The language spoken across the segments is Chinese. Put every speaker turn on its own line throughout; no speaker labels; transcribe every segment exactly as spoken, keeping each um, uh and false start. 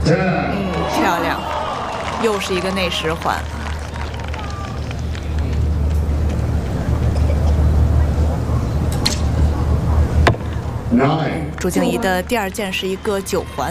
嗯，漂亮，又是一个内十环。朱静怡的第二件是一个九环。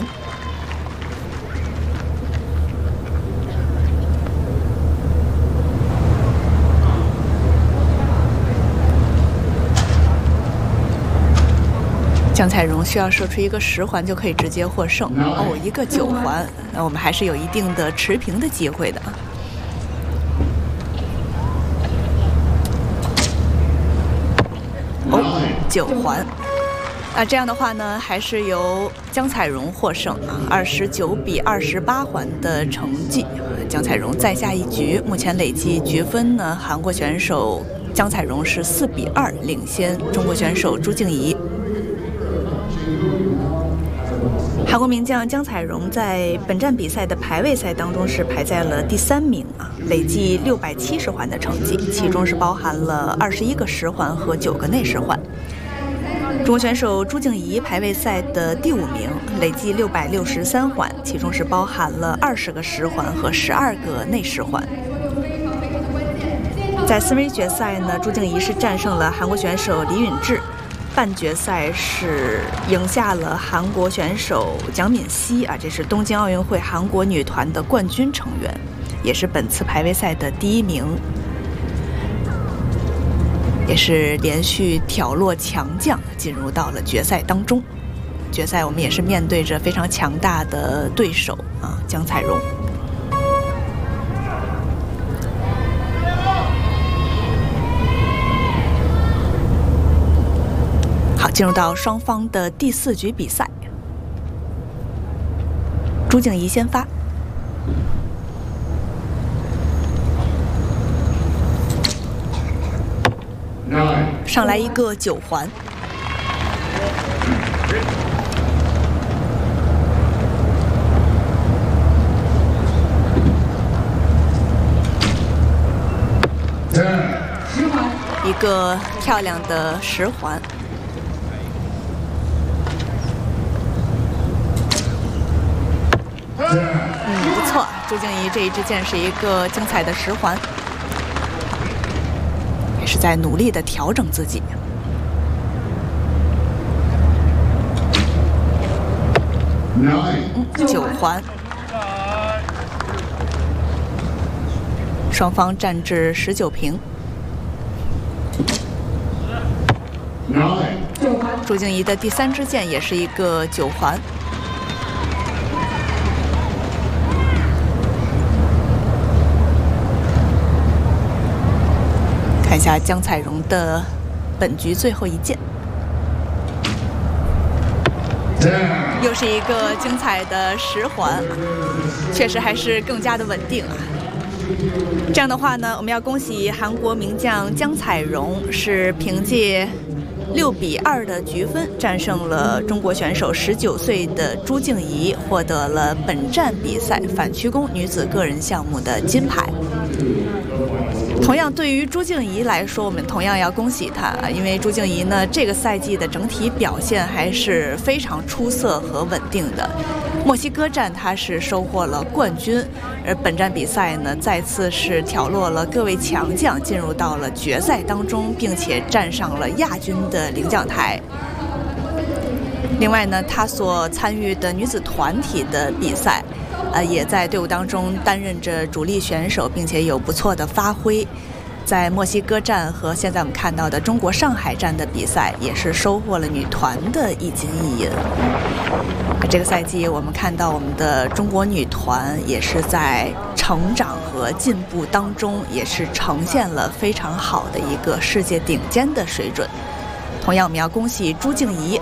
江彩荣需要射出一个十环就可以直接获胜哦，一个九环，那我们还是有一定的持平的机会的。哦，九环，啊，这样的话呢，还是由江彩荣获胜啊，二十九比二十八环的成绩，江彩荣再下一局，目前累计局分呢，韩国选手江彩荣是四比二领先中国选手朱静怡。韩国名将江彩荣在本站比赛的排位赛当中是排在了第三名啊，累计六百七十环的成绩，其中是包含了二十一个十环和九个内十环。中国选手朱静怡排位赛的第五名，累计六百六十三环，其中是包含了二十个十环和十二个内十环。在四分之一决赛呢，朱静怡是战胜了韩国选手李允智。半决赛是赢下了韩国选手蒋敏熙啊，这是东京奥运会韩国女团的冠军成员，也是本次排位赛的第一名，也是连续挑落强将进入到了决赛当中。决赛我们也是面对着非常强大的对手啊，江彩荣。进入到双方的第四局比赛，朱静怡先发。上来一个九环。一个漂亮的十环。嗯，不错，朱静怡这一支箭是一个精彩的十环，也是在努力的调整自己。嗯，九环，双方战至十九平。朱静怡的第三支箭也是一个九环。看一下江彩荣的本局最后一箭，又是一个精彩的十环，确实还是更加的稳定啊。这样的话呢，我们要恭喜韩国名将江彩荣是凭借六比二的局分战胜了中国选手十九岁的朱静怡，获得了本站比赛反曲弓女子个人项目的金牌。同样，对于朱静怡来说，我们同样要恭喜她，因为朱静怡呢，这个赛季的整体表现还是非常出色和稳定的。墨西哥站她是收获了冠军，而本站比赛呢，再次是挑落了各位强将，进入到了决赛当中，并且站上了亚军的领奖台。另外呢，她所参与的女子团体的比赛。呃，也在队伍当中担任着主力选手，并且有不错的发挥。在墨西哥站和现在我们看到的中国上海站的比赛，也是收获了女团的一金一银。这个赛季我们看到我们的中国女团也是在成长和进步当中，也是呈现了非常好的一个世界顶尖的水准。同样，我们要恭喜朱静怡。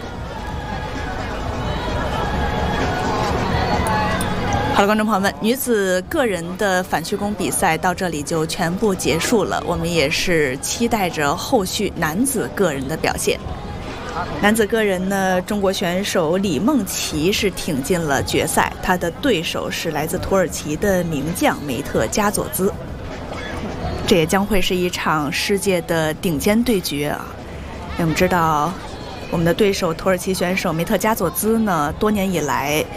好了，观众朋友们，女子个人的反曲弓比赛到这里就全部结束了。我们也是期待着后续男子个人的表现。男子个人呢，中国选手李梦琪是挺进了决赛，他的对手是来自土耳其的名将梅特加佐兹。这也将会是一场世界的顶尖对决啊！我们知道，我们的对手土耳其选手梅特加佐兹呢，多年以来